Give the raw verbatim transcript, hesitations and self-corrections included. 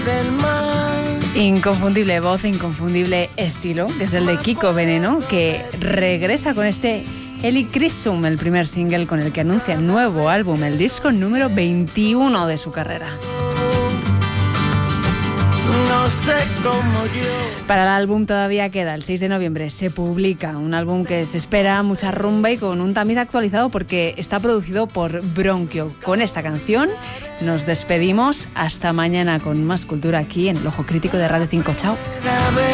Inconfundible voz, inconfundible estilo, que es el de Kiko Veneno, que regresa con este Helichrysum, el primer single con el que anuncia el nuevo álbum, el disco número veintiuno de su carrera. No sé cómo yo. Para el álbum todavía queda, el seis de noviembre se publica un álbum que se espera mucha rumba y con un tamiz actualizado porque está producido por Bronquio. Con esta canción nos despedimos, hasta mañana con más cultura aquí en El Ojo Crítico de Radio cinco. Chao.